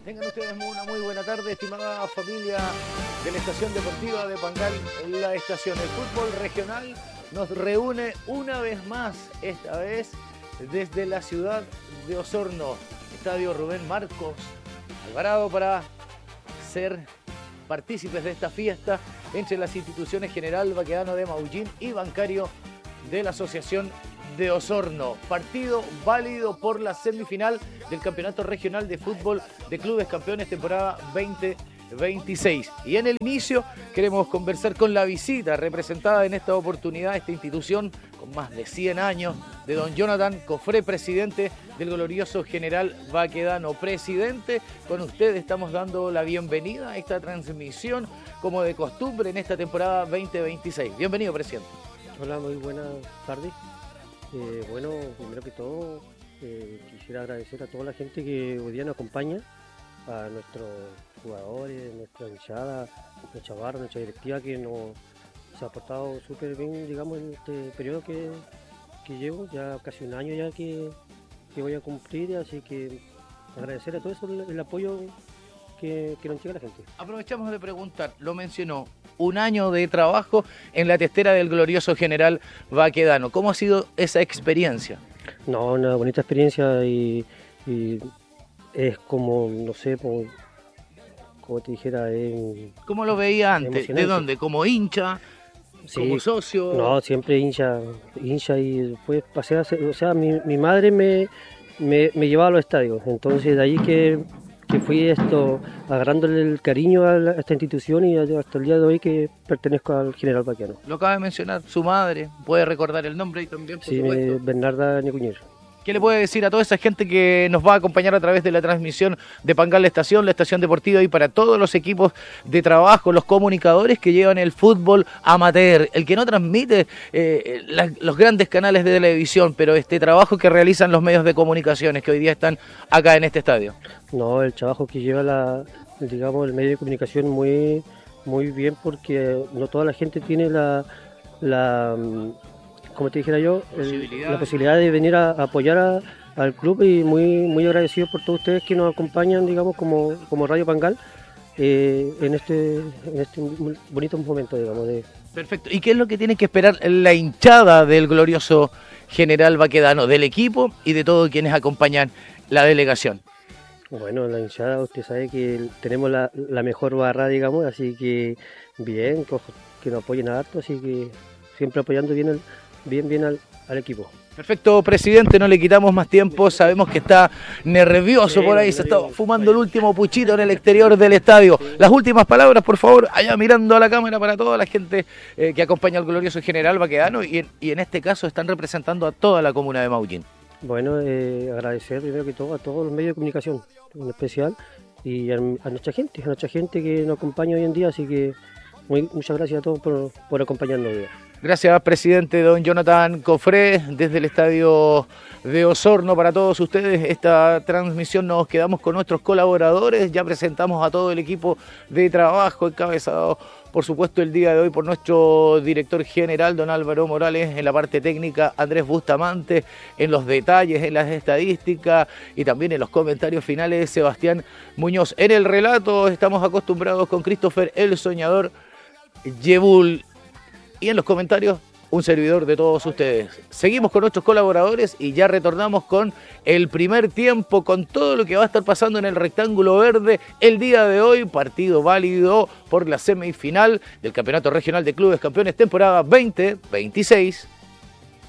Tengan ustedes una muy buena tarde, estimada familia de la Estación Deportiva de Pangal, en la estación. El fútbol regional nos reúne una vez más, esta vez desde la ciudad de Osorno, Estadio Rubén Marcos Alvarado, para ser partícipes de esta fiesta entre las instituciones General Baquedano de Maullín y Bancario de la Asociación de Osorno. Partido válido por la semifinal del Campeonato Regional de Fútbol de Clubes Campeones temporada 2026. Y en el inicio queremos conversar con la visita representada en esta oportunidad, esta institución con más de 100 años, de don Jonathan Cofré, presidente del glorioso General Baquedano. Presidente, con usted estamos dando la bienvenida a esta transmisión como de costumbre en esta temporada 2026. Bienvenido, presidente. Hola, muy buenas tardes. Bueno, primero que todo, quisiera agradecer a toda la gente que hoy día nos acompaña, a nuestros jugadores, nuestra hinchada, nuestra barra, nuestra directiva, que nos se ha portado súper bien, digamos, en este periodo que llevo, ya casi un año ya que voy a cumplir, así que agradecer a todo eso el apoyo que nos llega a la gente. Aprovechamos de preguntar, lo mencionó, un año de trabajo en la testera del glorioso General Baquedano. ¿Cómo ha sido esa experiencia? No, una bonita experiencia y es como, no sé, como te dijera... ¿Cómo lo veía antes? ¿De dónde? ¿Como hincha? Sí, ¿como socio? No, siempre hincha y después pasé a ser, o sea, mi madre me llevaba a los estadios, entonces de ahí que fui agarrándole el cariño a esta institución y hasta el día de hoy que pertenezco al General Baquedano. Lo acaba de mencionar, su madre, puede recordar el nombre y también, por supuesto. Bernarda Nicuñer. ¿Qué le puede decir a toda esa gente que nos va a acompañar a través de la transmisión de Pangal, la estación deportiva, y para todos los equipos de trabajo, los comunicadores que llevan el fútbol amateur, el que no transmite los grandes canales de televisión, pero este trabajo que realizan los medios de comunicaciones que hoy día están acá en este estadio? No, el trabajo que lleva el medio de comunicación muy, muy bien, porque no toda la gente tiene como te dijera yo, la posibilidad de venir a apoyar al club, y muy, muy agradecido por todos ustedes que nos acompañan, digamos, como Radio Pangal en este bonito momento, digamos. Perfecto. ¿Y qué es lo que tiene que esperar la hinchada del glorioso General Baquedano, del equipo y de todos quienes acompañan la delegación? Bueno, la hinchada, usted sabe que tenemos la mejor barra, digamos, así que bien, que nos apoyen harto, así que siempre apoyando bien al equipo. Perfecto, presidente, no le quitamos más tiempo, sabemos que está nervioso por ahí, se está fumando el último puchito en el exterior del estadio. Las últimas palabras, por favor, allá mirando a la cámara para toda la gente que acompaña al glorioso General Baquedano y en este caso están representando a toda la comuna de Maullín. Bueno, agradecer primero que todo a todos los medios de comunicación, en especial, y a nuestra gente que nos acompaña hoy en día, así que muchas gracias a todos por acompañarnos hoy. Gracias, presidente don Jonathan Cofré, desde el estadio de Osorno para todos ustedes. Esta transmisión nos quedamos con nuestros colaboradores, ya presentamos a todo el equipo de trabajo encabezado, por supuesto, el día de hoy por nuestro director general, don Álvaro Morales, en la parte técnica, Andrés Bustamante, en los detalles, en las estadísticas y también en los comentarios finales, Sebastián Muñoz. En el relato estamos acostumbrados con Christopher el Soñador Yebul. Y en los comentarios, un servidor de todos ustedes. Seguimos con nuestros colaboradores y ya retornamos con el primer tiempo, con todo lo que va a estar pasando en el rectángulo verde el día de hoy. Partido válido por la semifinal del Campeonato Regional de Clubes Campeones temporada 2026.